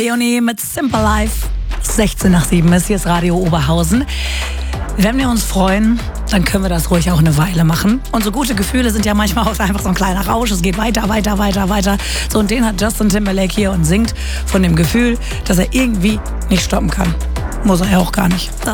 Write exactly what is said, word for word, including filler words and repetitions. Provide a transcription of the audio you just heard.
Leonie mit Simple Life. sechzehn nach sieben ist, hier ist Radio Oberhausen. Wenn wir uns freuen, dann können wir das ruhig auch eine Weile machen. Und so gute Gefühle sind ja manchmal auch einfach so ein kleiner Rausch. Es geht weiter, weiter, weiter, weiter. So, und den hat Justin Timberlake hier und singt von dem Gefühl, dass er irgendwie nicht stoppen kann. Muss er ja auch gar nicht. Das